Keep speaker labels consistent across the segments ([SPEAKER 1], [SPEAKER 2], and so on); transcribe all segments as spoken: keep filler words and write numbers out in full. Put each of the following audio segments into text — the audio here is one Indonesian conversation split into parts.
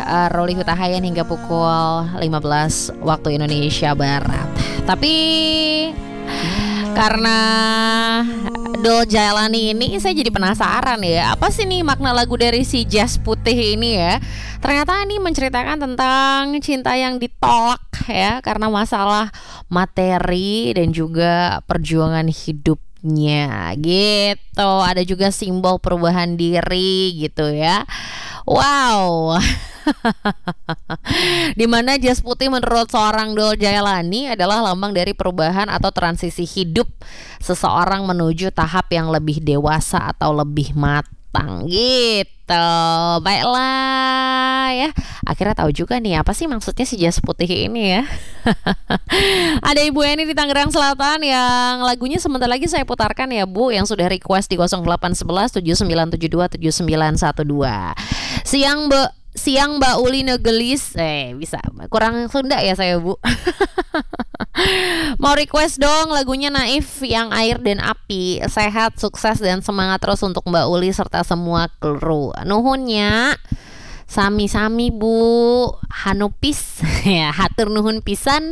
[SPEAKER 1] uh, Roli Hutahayan hingga pukul lima belas waktu Indonesia Barat. Tapi karena Dul Jailani ini saya jadi penasaran ya, apa sih nih makna lagu dari si Jas Putih ini ya. Ternyata ini menceritakan tentang cinta yang ditolak ya, karena masalah materi dan juga perjuangan hidupnya gitu. Ada juga simbol perubahan diri gitu ya. Wow. Dimana jas putih menurut seorang Dul Jailani adalah lambang dari perubahan atau transisi hidup seseorang menuju tahap yang lebih dewasa atau lebih matang gitu. Baiklah ya, akhirnya tahu juga nih apa sih maksudnya si jas putih ini ya. Ada Ibu Eni di Tangerang Selatan yang lagunya sebentar lagi saya putarkan ya Bu, yang sudah request di nol delapan satu satu tujuh sembilan tujuh dua tujuh sembilan satu dua. Siang Mbak Siang Mbak Uli Negelis. Eh bisa, kurang Sunda ya saya Bu. Mau request dong lagunya Naif yang Air dan Api. Sehat, sukses dan semangat terus untuk Mbak Uli serta semua kru. Nuhunnya sami-sami Bu, hanupis ya, hatur nuhun pisan.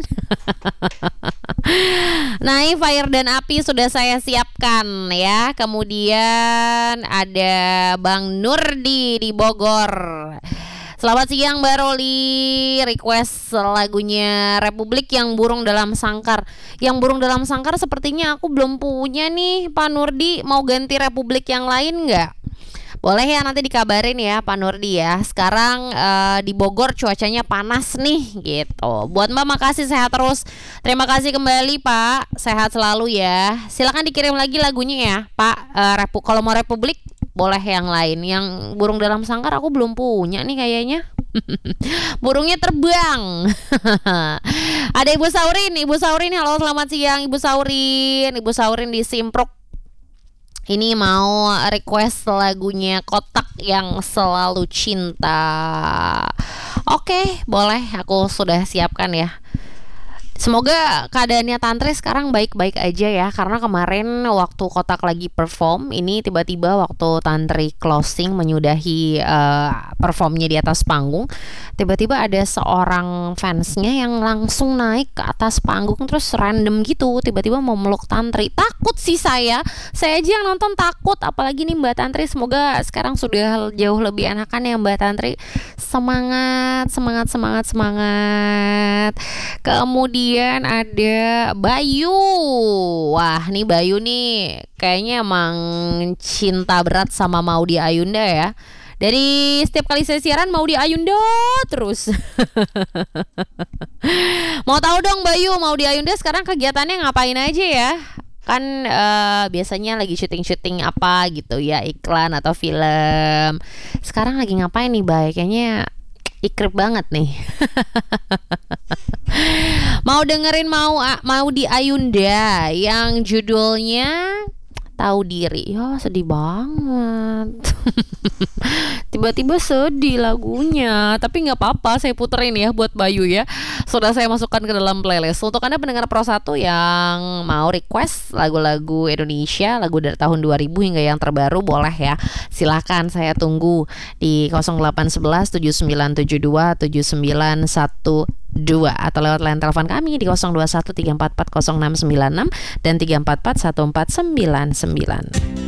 [SPEAKER 1] Naif Air dan Api sudah saya siapkan ya. Kemudian ada Bang Nurdi di Bogor. Selamat siang Mbak Roli, request lagunya Republik yang Burung Dalam Sangkar. Yang Burung Dalam Sangkar sepertinya aku belum punya nih Pak Nurdi. Mau ganti Republik yang lain nggak? Boleh ya, nanti dikabarin ya Pak Nurdi ya. Sekarang uh, di Bogor cuacanya panas nih gitu. Buat Mbak makasih, sehat terus. Terima kasih kembali Pak, sehat selalu ya. Silakan dikirim lagi lagunya ya Pak. uh, Repu- Kalau mau Republik boleh yang lain. Yang Burung Dalam Sangkar aku belum punya nih kayaknya. Burungnya terbang. Ada Ibu Saurin. Ibu Saurin, halo selamat siang Ibu Saurin. Ibu Saurin di Simpruk ini mau request lagunya Kotak yang Selalu Cinta. Oke, boleh, aku sudah siapkan ya. Semoga keadaannya Tantri sekarang baik-baik aja ya. Karena kemarin waktu Kotak lagi perform, ini tiba-tiba waktu Tantri closing menyudahi uh, performnya di atas panggung, tiba-tiba ada seorang fansnya yang langsung naik ke atas panggung, terus random gitu tiba-tiba mau meluk Tantri. Takut sih saya Saya aja yang nonton takut, apalagi nih Mbak Tantri. Semoga sekarang sudah jauh lebih enakan ya Mbak Tantri. Semangat, semangat, semangat, semangat. Kemudian ada Bayu. Wah, nih Bayu nih kayaknya emang cinta berat sama Maudy Ayunda ya. Dari setiap kali saya siaran Maudy Ayunda terus. Mau tahu dong Bayu, Maudy Ayunda sekarang kegiatannya ngapain aja ya? Kan uh, biasanya lagi syuting-syuting apa gitu ya, iklan atau film. Sekarang lagi ngapain nih Bay? Kayaknya ikrip banget nih. Mau dengerin mau Maudy Ayunda yang judulnya Tahu Diri. Ya sedih banget. Tiba-tiba sedih lagunya. Tapi gak apa-apa, saya puterin ya buat Bayu ya. Sudah saya masukkan ke dalam playlist. Untuk Anda pendengar Pro satu yang mau request lagu-lagu Indonesia, lagu dari tahun dua ribu hingga yang terbaru, boleh ya. Silahkan, saya tunggu di nol delapan satu satu tujuh sembilan tujuh dua tujuh sembilan satu dua atau lewat line telepon kami di nol dua satu tiga empat empat nol enam sembilan enam dan tiga empat empat satu empat sembilan sembilan.